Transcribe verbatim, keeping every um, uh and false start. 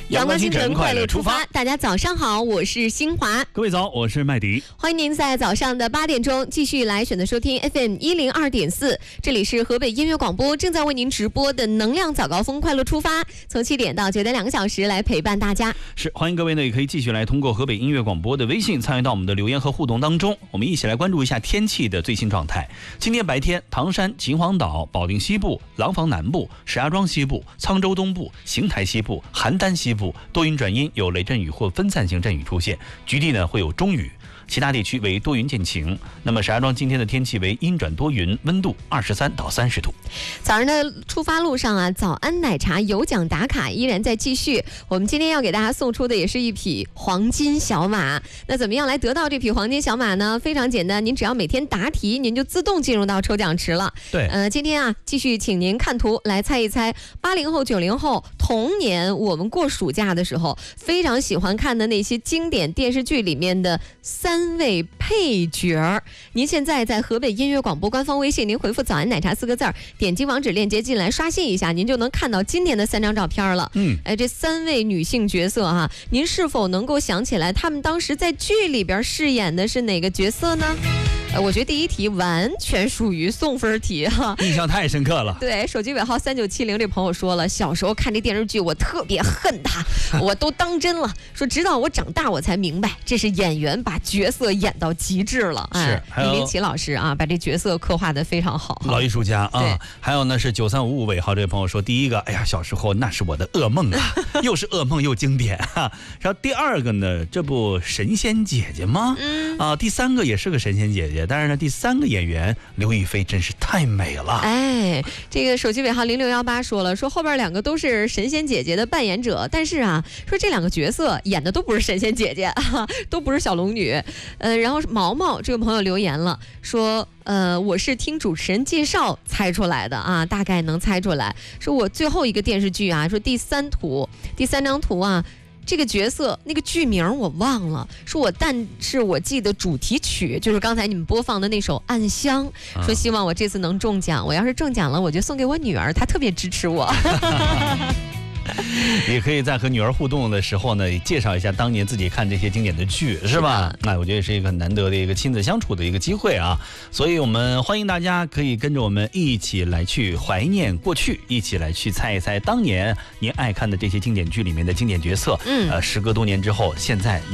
阳光清晨，快乐出发。大家早上好，我是新华。 各位早，我是麦迪。 欢迎您在早上的八点钟继续来选择收听 F M 一零二点四，这里是河北音乐广播正在为您直播的能量早高峰快乐出发，从七点到九点两个小时来陪伴大家。 是，欢迎各位呢，也可以继续来通过河北音乐广播的微信参与到我们的留言和互动当中。我们一起来关注一下天气的最新状态。今天白天，唐山、秦皇岛、保定西部、廊坊南部、石家庄西部、沧州东部、邢台西部、邯郸西部多云转阴，有雷阵雨或分散性阵雨出现，局地呢会有中雨。其他地区为多云见晴。那么石家庄今天的天气为阴转多云，温度二十三到三十度。 早上的出发路上啊，早安奶茶有奖打卡依然在继续。我们今天要给大家送出的也是一匹黄金小马。那怎么样来得到这匹黄金小马呢？非常简单，您只要每天答题，您就自动进入到抽奖池了。 对， 呃，今天啊，继续请您看图来猜一猜，八零后、九零后童年我们过暑假的时候非常喜欢看的那些经典电视剧里面的三。三位配角儿，您现在在河北音乐广播官方微信，您回复“早安奶茶”四个字儿，点击网址链接进来刷新一下，您就能看到今天的三张照片了。 嗯， 哎，这三位女性角色哈、啊，您是否能够想起来她们当时在剧里边饰演的是哪个角色呢？呃，我觉得第一题完全属于送分题哈、啊， 印象太深刻了。 对，手机尾号三九七零这朋友说了，小时候看这电视剧，我特别恨他，我都当真了，说直到我长大我才明白，这是演员把角色演到极致了。 是， 哎，李林奇老师啊，把这角色刻画得非常好。 老艺术家啊，还有呢是九三五五尾号这位朋友说，第一个，哎呀，小时候那是我的噩梦啊，又是噩梦又经典哈。然后第二个呢，这不神仙姐姐吗？嗯啊，第三个也是个神仙姐姐，但是呢，第三个演员刘亦菲真是太美了。 哎，这个手机尾号零六幺八说了，说后边两个都是神仙姐姐的扮演者，但是啊，说这两个角色演的都不是神仙姐姐，啊、都不是小龙女。呃，然后毛毛这个朋友留言了，说呃，我是听主持人介绍猜出来的啊，大概能猜出来。说我最后一个电视剧啊，说第三图，第三张图啊。这个角色那个剧名我忘了，说我但是我记得主题曲就是刚才你们播放的那首《暗香》，说希望我这次能中奖，我要是中奖了我就送给我女儿，她特别支持我。 也可以在和女儿互动的时候呢，介绍一下当年自己看这些经典的剧，是吧？哎，我觉得是一个很难得的一个亲子相处的一个机会啊，所以我们欢迎大家可以跟着我们一起来去怀念过去，一起来去猜一猜当年您爱看的这些经典剧里面的经典角色。嗯，呃，时隔多年之后，现在